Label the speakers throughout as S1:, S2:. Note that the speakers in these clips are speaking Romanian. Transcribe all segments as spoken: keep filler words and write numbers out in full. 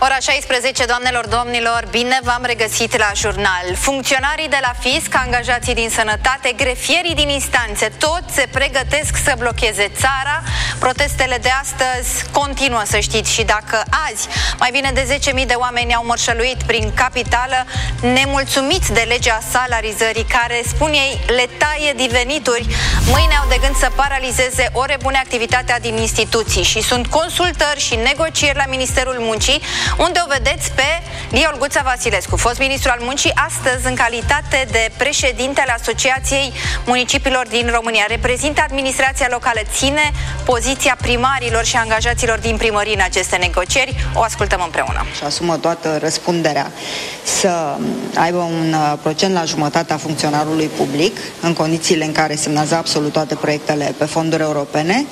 S1: Ora șaisprezece, doamnelor, domnilor, bine v-am regăsit la jurnal. Funcționarii de la fisc, angajații din sănătate, grefierii din instanțe, toți se pregătesc să blocheze țara. Protestele de astăzi continuă, să știți, și dacă azi mai bine de zece mii de oameni au mărșăluit prin capitală, nemulțumiți de legea salarizării, care, spun ei, le taie din venituri, mâine au de gând să paralizeze ore bune activitatea din instituții și sunt consultări și negocieri la Ministerul Muncii, unde o vedeți pe Lia Olguța Vasilescu, fost ministru al muncii, astăzi în calitate de președinte al Asociației Municipiilor din România. Reprezintă administrația locală, ține poziția primarilor și angajaților din primării în aceste negocieri. O ascultăm împreună.
S2: Și asumă toată răspunderea să aibă un procent la jumătatea funcționarului public, în condițiile în care semnează absolut toate proiectele pe fonduri europene.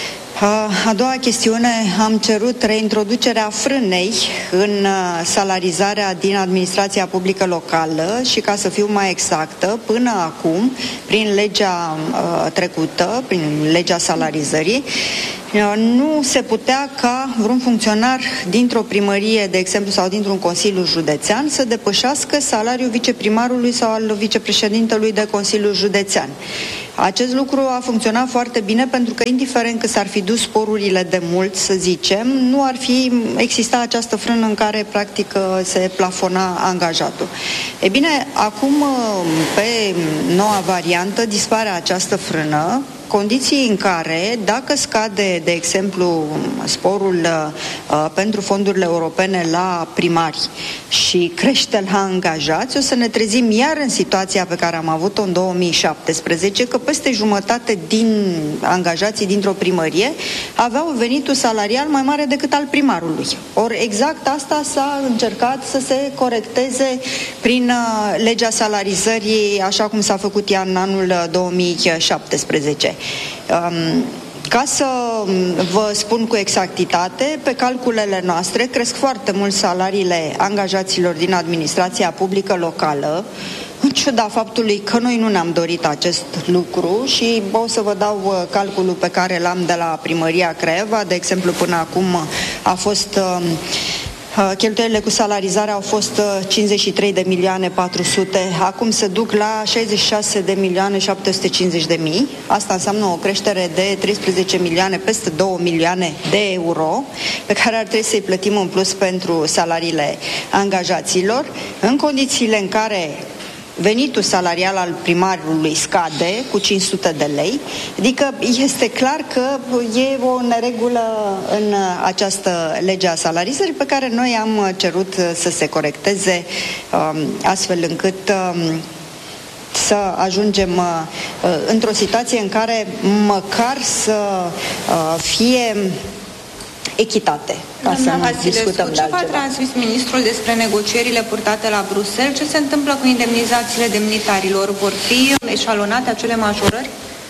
S2: A doua chestiune, am cerut reintroducerea frânei în salarizarea din administrația publică locală și, ca să fiu mai exactă, până acum, prin legea trecută, prin legea salarizării, nu se putea ca vreun funcționar dintr-o primărie, de exemplu, sau dintr-un consiliu județean să depășească salariul viceprimarului sau al vicepreședintelui de consiliu județean. Acest lucru a funcționat foarte bine pentru că, indiferent că s-ar fi dus sporurile de mult, să zicem, nu ar fi existat această frână în care, practic, se plafona angajatul. E bine, acum, pe noua variantă, dispare această frână, condiții în care, dacă scade, de exemplu, sporul uh, pentru fondurile europene la primari și crește la angajați, o să ne trezim iar în situația pe care am avut-o în două mii șaptesprezece, că peste jumătate din angajații dintr-o primărie aveau venitul salarial mai mare decât al primarului. Ori exact asta s-a încercat să se corecteze prin uh, legea salarizării, așa cum s-a făcut ea în anul două mii șaptesprezece. Um, ca să vă spun cu exactitate, pe calculele noastre cresc foarte mult salariile angajaților din administrația publică locală, în ciuda faptului că noi nu ne-am dorit acest lucru, și o să vă dau calculul pe care l-am de la primăria Craiova. De exemplu, până acum a fost... Uh, Cheltuielile cu salarizare au fost cincizeci și trei de milioane patru sute, acum se duc la șaizeci și șase de milioane șapte sute cincizeci de mii. Asta înseamnă o creștere de treisprezece milioane, peste două milioane de euro, pe care ar trebui să-i plătim în plus pentru salariile angajaților, în condițiile în care venitul salarial al primarului scade cu cinci sute de lei, adică este clar că e o neregulă în această lege a salarizării pe care noi am cerut să se corecteze, astfel încât să ajungem într-o situație în care măcar să fie echitate, ca să nu discutăm de altceva.
S3: Ce v-a transmis ministrul despre negocierile purtate la Bruxelles? Ce se întâmplă cu indemnizațiile demnitarilor? Vor fi eșalonate acele majorări?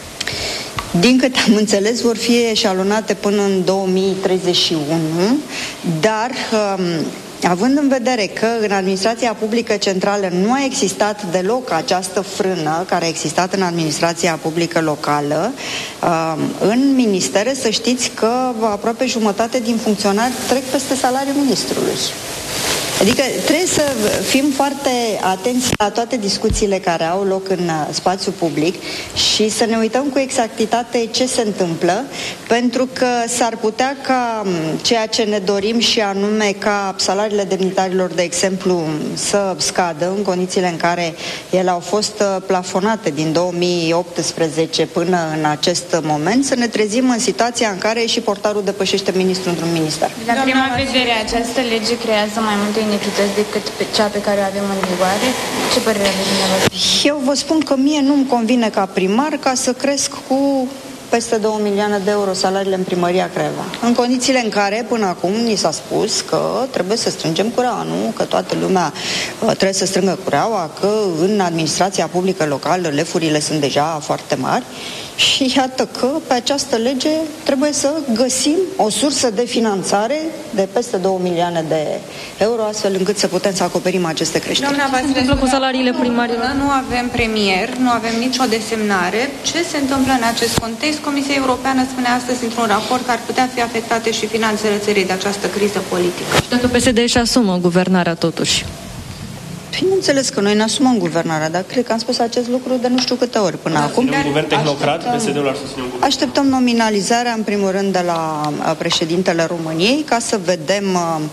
S2: Din câte am înțeles, vor fi eșalonate până în două mii treizeci și unu, dar... Um, având în vedere că în administrația publică centrală nu a existat deloc această frână care a existat în administrația publică locală, în ministere să știți că aproape jumătate din funcționari trec peste salariul ministrului. Adică trebuie să fim foarte atenți la toate discuțiile care au loc în spațiul public și să ne uităm cu exactitate ce se întâmplă, pentru că s-ar putea ca ceea ce ne dorim, și anume ca salariile demnitarilor, de exemplu, să scadă în condițiile în care ele au fost plafonate din două mii optsprezece până în acest moment, să ne trezim în situația în care și portarul depășește ministrul într-un minister.
S4: La prima vedere, această lege creează mai multe inechități decât pe cea pe care o avem în vigoare. Ce părere aveți dumneavoastră?
S2: Eu vă spun că mie nu-mi convine ca primar ca să cresc cu peste două milioane de euro salariile în primăria Craiova. În condițiile în care, până acum, ni s-a spus că trebuie să strângem cureaua, nu? Că toată lumea uh, trebuie să strângă cureaua, că în administrația publică locală lefurile sunt deja foarte mari. Și iată că pe această lege trebuie să găsim o sursă de finanțare de peste două milioane de euro, astfel încât să putem să acoperim aceste creșteri.
S3: Doamna Vasilescu, cu salariile primarilor? Nu avem premier, nu avem nicio desemnare. Ce se întâmplă în acest context Comisia Europeană spune astăzi într-un raport că ar putea fi afectate și finanțele țării de această criză politică.
S5: Și dacă P S D își asumă guvernarea totuși?
S2: Bineînțeles că noi ne asumăm guvernarea, dar cred că am spus acest lucru de nu știu câte ori până
S6: da,
S2: acum.
S6: Un guvern tehnocrat, P S D-ul ar susține un guvern.
S2: Așteptăm nominalizarea, în primul rând, de la președintele României, ca să vedem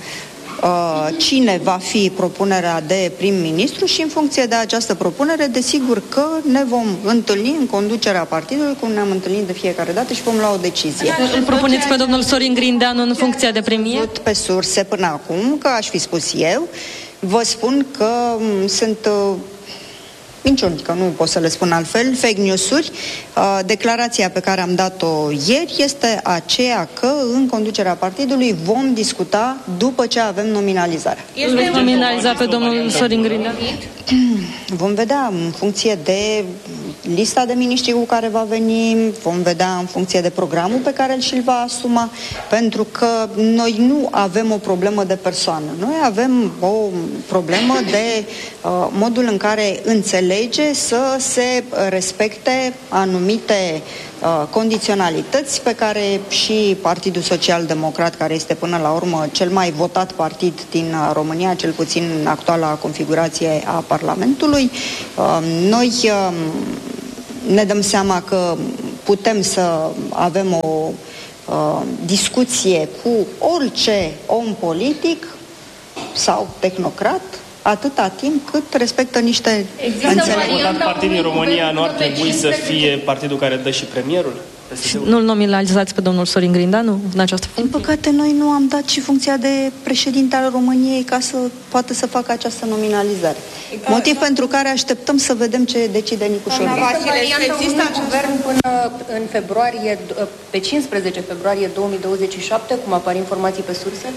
S2: uh, cine va fi propunerea de prim-ministru și în funcție de această propunere, desigur că ne vom întâlni în conducerea partidului, cum ne-am întâlnit de fiecare dată și vom lua o decizie.
S5: Îl propuneți pe domnul Sorin Grindeanu în funcția de premier?
S2: Pe surse până acum, că aș fi spus eu, vă spun că sunt uh, minciuni, că nu pot să le spun altfel, fake news-uri. Uh, declarația pe care am dat-o ieri este aceea că în conducerea partidului vom discuta după ce avem nominalizarea.
S5: Este nominalizat pe domnul Sorin Grindeanu?
S2: Vom vedea în funcție de lista de miniștri cu care va veni, vom vedea în funcție de programul pe care și-l va asuma, pentru că noi nu avem o problemă de persoană. Noi avem o problemă de uh, modul în care înțelege să se respecte anumite uh, condiționalități pe care și Partidul Social Democrat, care este până la urmă cel mai votat partid din România, cel puțin în actuala configurație a Parlamentului, uh, noi uh, ne dăm seama că putem să avem o uh, discuție cu orice om politic sau tehnocrat, atâta timp cât respectă niște
S6: înțelegeri. Partid din România nu ar trebui să fie partidul care dă și premierul?
S5: Nu-l nominalizați pe domnul Sorin Grindeanu în această funcție?
S2: Din păcate, noi nu am dat și funcția de președinte al României ca să poată să facă această nominalizare. Exact. Motiv da. pentru care așteptăm să vedem ce decide Nicu Șordan.
S7: Există un guvern până în februarie, pe cincisprezece februarie două mii douăzeci și șapte, cum apar informații pe surse?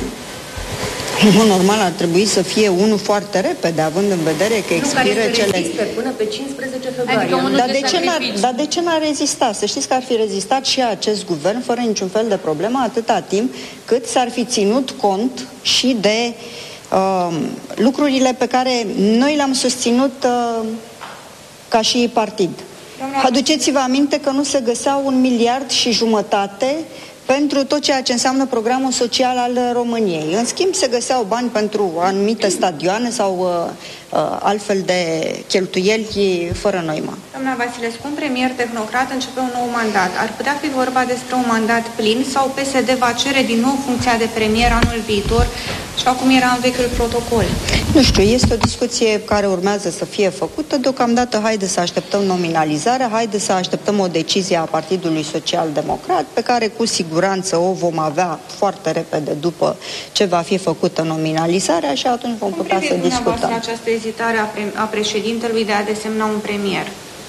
S2: Nu, normal, ar trebui să fie unul foarte repede, având în vedere că expiră cele...
S7: până pe cincisprezece februarie.
S2: Adică dar, de ce n-ar, dar de ce n-ar rezista? Să știți că ar fi rezistat și acest guvern fără niciun fel de problemă atâta timp cât s-ar fi ținut cont și de uh, lucrurile pe care noi le-am susținut uh, ca și partid. Aduceți-vă aminte că nu se găsea un miliard și jumătate pentru tot ceea ce înseamnă programul social al României. În schimb, se găseau bani pentru anumite stadioane sau uh, uh, altfel de cheltuieli fără noimă.
S3: Doamna Vasilescu, un premier tehnocrat începe un nou mandat. Ar putea fi vorba despre un mandat plin sau P S D va cere din nou funcția de premier anul viitor, așa cum era în vechiul protocol?
S2: Nu știu, este o discuție care urmează să fie făcută. Deocamdată, haide să așteptăm nominalizarea, haide să așteptăm o decizie a Partidului Social Democrat, pe care cu siguranță o vom avea foarte repede după ce va fi făcută nominalizarea și atunci vom putea să discutăm.
S3: Această ezitare a, pre- a președintelui de a desemna un premier?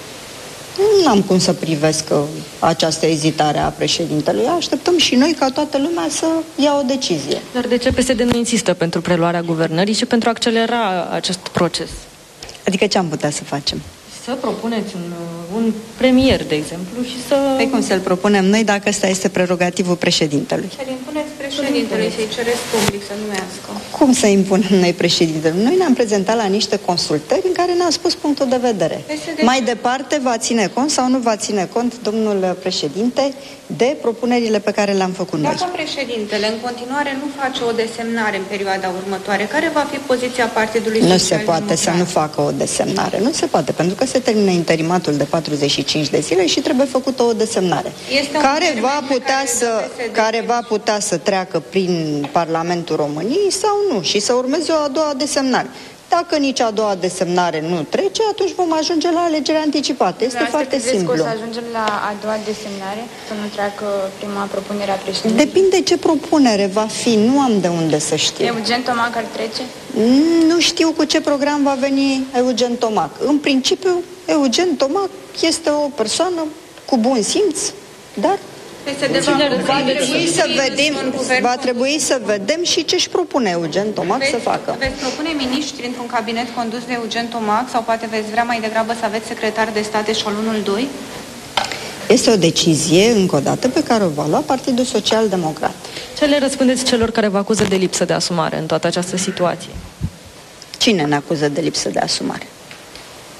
S2: Nu am cum să privesc această ezitare a președintelui. Așteptăm și noi ca toată lumea să ia o decizie.
S5: Dar de ce P S D nu insistă pentru preluarea guvernării și pentru a accelera acest proces?
S2: Adică ce am putea să facem?
S5: Să propuneți un, un premier, de exemplu, și să...
S2: Pe cum să-l propunem noi dacă ăsta este prerogativul președintelui?
S3: Să-l impuneți președintelui, să-i cereți public să numească.
S2: Cum să impunem noi președintelui? Noi ne-am prezentat la niște consultări în care ne-am spus punctul de vedere. De Mai departe va ține cont sau nu va ține cont domnul președinte de propunerile pe care le-am făcut
S3: Dacă
S2: noi.
S3: Dacă președintele în continuare nu face o desemnare în perioada următoare, care va fi poziția Partidului Social
S2: Social Democrat? Nu se poate să nu facă o desemnare. Nu se poate, pentru că se termină interimatul de patruzeci și cinci de zile și trebuie făcută o desemnare.
S3: Este
S2: care va putea care să care va putea să treacă prin Parlamentul României sau nu și să urmeze o a doua desemnare. Dacă nici a doua desemnare nu trece, atunci vom ajunge la alegeri anticipate. Este
S4: Asta
S2: foarte simplu.
S4: Că o să ajungem la a doua desemnare, să nu treacă prima propunere a președintelui?
S2: Depinde ce propunere va fi, nu am de unde să știu.
S4: Eugen Tomac ar trece?
S2: Nu știu cu ce program va veni Eugen Tomac. În principiu, Eugen Tomac este o persoană cu bun simț, dar va trebui să vedem, va trebui să vedem și ce își propune Eugen Tomac
S3: veți,
S2: să facă.
S3: Veți propune miniștri într-un cabinet condus de Eugen Tomac sau poate veți vrea mai degrabă să aveți secretar de stat eșalonul doi?
S2: Este o decizie, încă o dată, pe care o va lua Partidul Social Democrat.
S5: Ce le răspundeți celor care vă acuză de lipsă de asumare în toată această situație?
S2: Cine ne acuză de lipsă de asumare?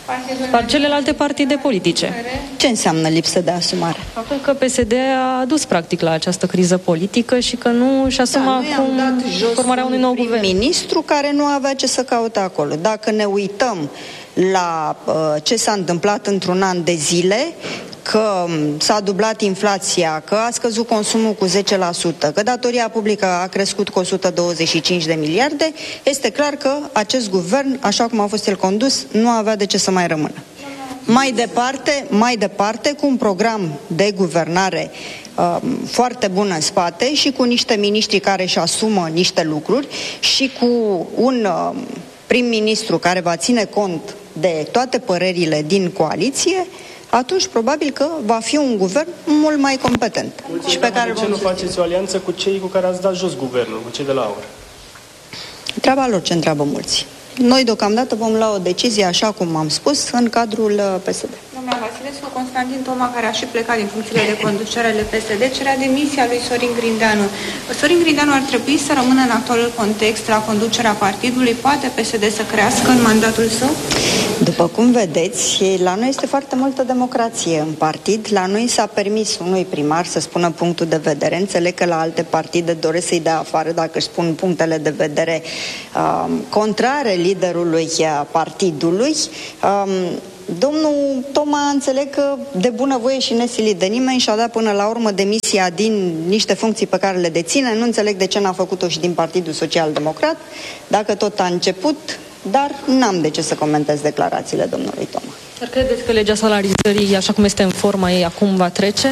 S5: Par celelalte partide politice.
S2: Ce înseamnă lipsă de asumare?
S5: Faptul că P S D a adus practic la această criză politică și că nu își asuma
S2: da,
S5: acum formarea unui nou guvern.
S2: Ministru care nu avea ce să caute acolo. Dacă ne uităm la uh, ce s-a întâmplat într-un an de zile, că s-a dublat inflația, că a scăzut consumul cu zece la sută, că datoria publică a crescut cu o sută douăzeci și cinci de miliarde, este clar că acest guvern, așa cum a fost el condus, nu avea de ce să mai rămână. Mai departe, mai departe, cu un program de guvernare uh, foarte bun în spate și cu niște miniștri care își asumă niște lucruri și cu un uh, prim-ministru care va ține cont de toate părerile din coaliție, atunci probabil că va fi un guvern mult mai competent.
S6: Mulțumim,
S2: și pe care
S6: de ce nu faceți o alianță cu cei cu care ați dat jos guvernul, cu cei de la AUR?
S2: Treaba lor ce întreabă mulți. Noi deocamdată vom lua o decizie, așa cum am spus, în cadrul P S D.
S3: Doamna Vasilescu, Constantin Toma, care a și plecat din funcțiile de conducere ale P S D, cerea demisia lui Sorin Grindeanu. Sorin Grindeanu ar trebui să rămână în actualul context la conducerea partidului? Poate P S D să crească în mandatul său?
S2: După cum vedeți, la noi este foarte multă democrație în partid. La noi s-a permis unui primar să spună punctul de vedere. Înțeleg că la alte partide doresc să-i dea afară dacă își spun punctele de vedere uh, contrare liderului uh, partidului. Uh, Domnul Toma, înțeleg că de bunăvoie și nesilit de nimeni și-a dat până la urmă demisia din niște funcții pe care le deține. Nu înțeleg de ce n-a făcut-o și din Partidul Social Democrat, dacă tot a început, dar n-am de ce să comentez declarațiile domnului Toma.
S5: Dar credeți că legea salarizării, așa cum este în forma ei acum, va trece?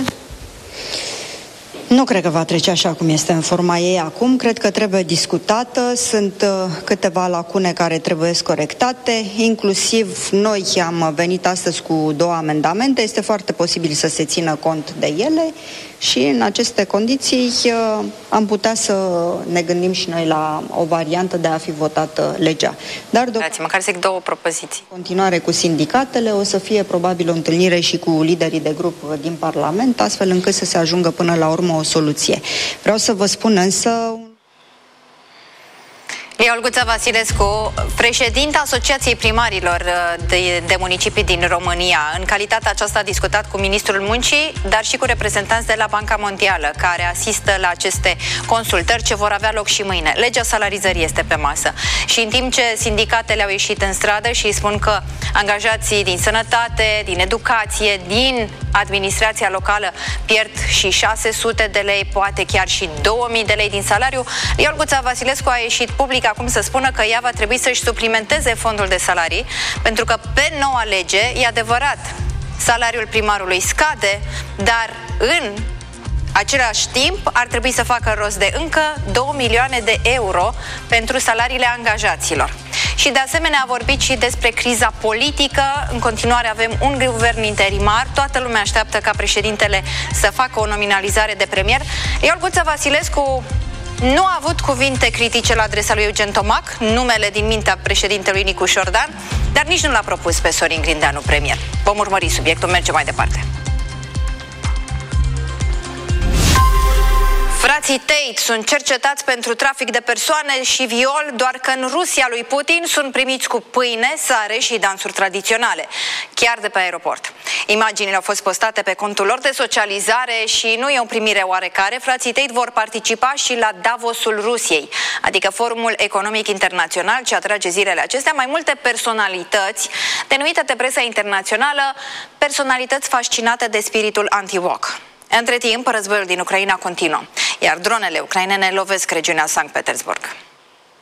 S2: Nu cred că va trece așa cum este în forma ei acum, cred că trebuie discutată, sunt uh, câteva lacune care trebuie corectate, inclusiv noi am venit astăzi cu două amendamente, este foarte posibil să se țină cont de ele și în aceste condiții uh, am putea să ne gândim și noi la o variantă de a fi votată legea. Dar
S1: Dați, măcar zic două propoziții.
S2: În continuare cu sindicatele, o să fie probabil o întâlnire și cu liderii de grup din Parlament, astfel încât să se ajungă până la urmă o soluție. Vreau să vă spun însă...
S1: Lia Olguța Vasilescu, președinta Asociației Primarilor de, de Municipii din România. În calitatea aceasta a discutat cu Ministrul Muncii, dar și cu reprezentanți de la Banca Mondială, care asistă la aceste consultări ce vor avea loc și mâine. Legea salarizării este pe masă. Și în timp ce sindicatele au ieșit în stradă și spun că angajații din sănătate, din educație, din administrația locală pierd și șase sute de lei, poate chiar și două mii de lei din salariu, Lia Olguța Vasilescu a ieșit public acum să spună că ea va trebui să-și suplimenteze fondul de salarii, pentru că pe noua lege, e adevărat, salariul primarului scade, dar în același timp ar trebui să facă rost de încă două milioane de euro pentru salariile angajaților. Și de asemenea a vorbit și despre criza politică. În continuare avem un guvern interimar, toată lumea așteaptă ca președintele să facă o nominalizare de premier. Lia Olguța Vasilescu nu a avut cuvinte critice la adresa lui Eugen Tomac, numele din mintea președintelui Nicu Șordan, dar nici nu l-a propus pe Sorin Grindeanu premier. Vom urmări subiectul, merge mai departe. Frații Tate sunt cercetați pentru trafic de persoane și viol, doar că în Rusia lui Putin sunt primiți cu pâine, sare și dansuri tradiționale, chiar de pe aeroport. Imaginile au fost postate pe contul lor de socializare și nu e o primire oarecare. Frații Tate vor participa și la Davosul Rusiei, adică Forumul Economic Internațional, ce atrage zilele acestea mai multe personalități denumite de presa internațională personalități fascinate de spiritul anti-woke. Între timp, războiul din Ucraina continuă, iar dronele ucrainene lovesc regiunea Sankt Petersburg.